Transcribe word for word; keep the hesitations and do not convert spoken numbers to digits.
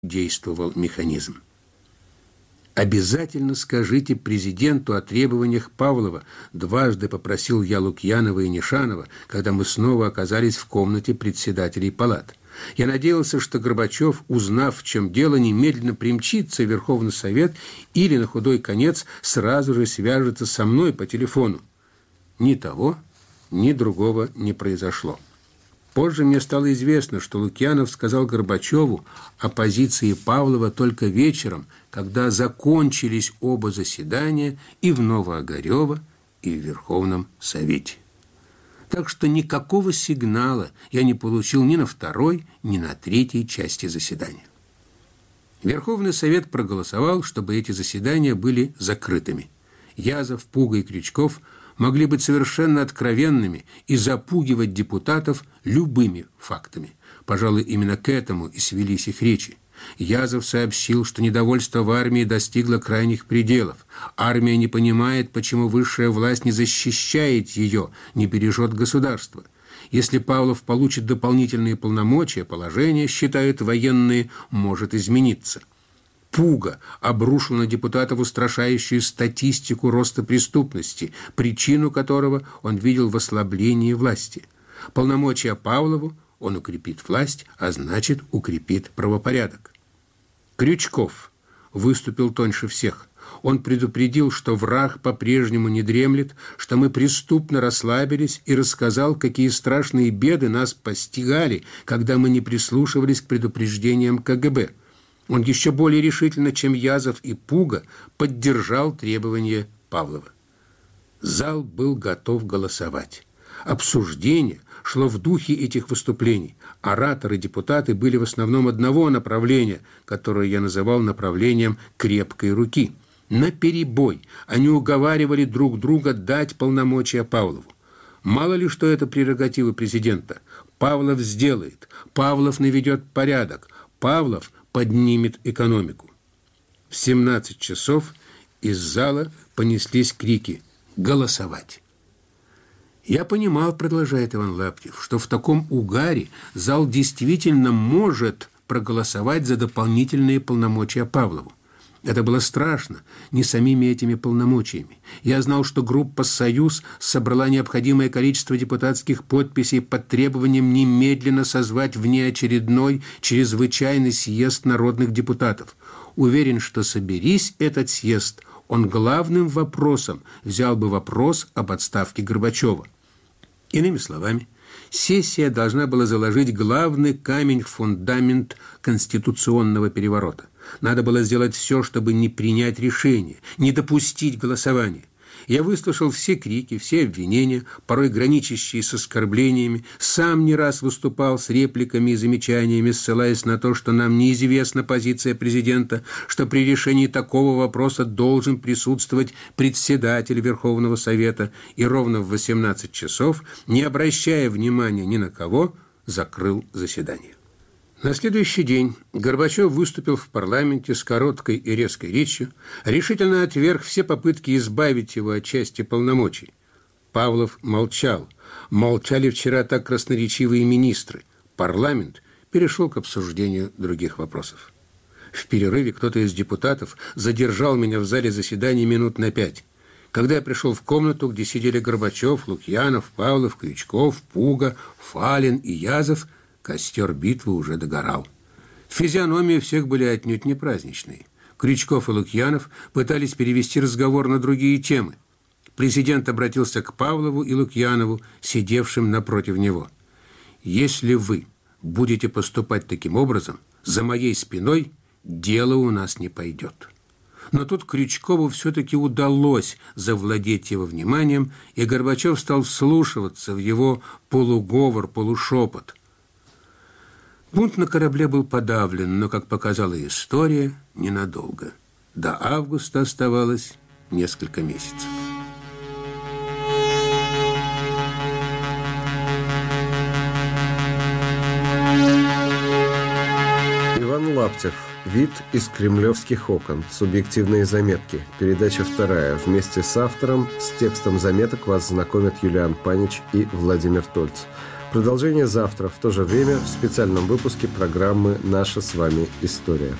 действовал механизм. «Обязательно скажите президенту о требованиях Павлова», дважды попросил я Лукьянова и Нишанова, когда мы снова оказались в комнате председателей палат. Я надеялся, что Горбачев, узнав, в чем дело, немедленно примчится в Верховный Совет или, на худой конец, сразу же свяжется со мной по телефону. Ни того, ни другого не произошло. Позже мне стало известно, что Лукьянов сказал Горбачеву о позиции Павлова только вечером, когда закончились оба заседания и в Новоогарево, и в Верховном Совете. Так что никакого сигнала я не получил ни на второй, ни на третьей части заседания. Верховный Совет проголосовал, чтобы эти заседания были закрытыми. Язов, Пуга и Крючков могли быть совершенно откровенными и запугивать депутатов любыми фактами. Пожалуй, именно к этому и свелись их речи. Язов сообщил, что недовольство в армии достигло крайних пределов. Армия не понимает, почему высшая власть не защищает ее, не бережет государство. Если Павлов получит дополнительные полномочия, положение, считают военные, может измениться. Пуга обрушил на депутатов устрашающую статистику роста преступности, причину которого он видел в ослаблении власти. Полномочия Павлову он укрепит власть, а значит, укрепит правопорядок. Крючков выступил тоньше всех. Он предупредил, что враг по-прежнему не дремлет, что мы преступно расслабились, и рассказал, какие страшные беды нас постигали, когда мы не прислушивались к предупреждениям ка гэ бэ. Он еще более решительно, чем Язов и Пуга, поддержал требования Павлова. Зал был готов голосовать. Обсуждение шло в духе этих выступлений. Ораторы-депутаты были в основном одного направления, которое я называл направлением крепкой руки. Наперебой они уговаривали друг друга дать полномочия Павлову. Мало ли, что это прерогативы президента. Павлов сделает, Павлов наведет порядок, Павлов поднимет экономику. В семнадцать часов из зала понеслись крики «Голосовать!». Я понимал, продолжает Иван Лаптев, что в таком угаре зал действительно может проголосовать за дополнительные полномочия Павлову. Это было страшно, не самими этими полномочиями. Я знал, что группа «Союз» собрала необходимое количество депутатских подписей под требованием немедленно созвать внеочередной чрезвычайный съезд народных депутатов. Уверен, что соберись этот съезд, он главным вопросом взял бы вопрос об отставке Горбачева. Иными словами, сессия должна была заложить главный камень в фундамент конституционного переворота. Надо было сделать все, чтобы не принять решение, не допустить голосования. Я выслушал все крики, все обвинения, порой граничащие с оскорблениями, сам не раз выступал с репликами и замечаниями, ссылаясь на то, что нам неизвестна позиция президента, что при решении такого вопроса должен присутствовать председатель Верховного Совета, и ровно в восемнадцать часов, не обращая внимания ни на кого, закрыл заседание. На следующий день Горбачев выступил в парламенте с короткой и резкой речью, решительно отверг все попытки избавить его от части полномочий. Павлов молчал. Молчали вчера так красноречивые министры. Парламент перешел к обсуждению других вопросов. В перерыве кто-то из депутатов задержал меня в зале заседаний минут на пять. Когда я пришел в комнату, где сидели Горбачев, Лукьянов, Павлов, Крючков, Пуга, Фалин и Язов, костер битвы уже догорал. Физиономии всех были отнюдь не праздничные. Крючков и Лукьянов пытались перевести разговор на другие темы. Президент обратился к Павлову и Лукьянову, сидевшим напротив него. «Если вы будете поступать таким образом, за моей спиной дело у нас не пойдет». Но тут Крючкову все-таки удалось завладеть его вниманием, и Горбачев стал вслушиваться в его полуговор, полушепот. Бунт на корабле был подавлен, но, как показала история, ненадолго. До августа оставалось несколько месяцев. Иван Лаптев. Вид из кремлевских окон. Субъективные заметки. Передача вторая. Вместе с автором с текстом заметок вас знакомят Юлиан Панич и Владимир Тольц. Продолжение завтра в то же время в специальном выпуске программы «Наша с вами история».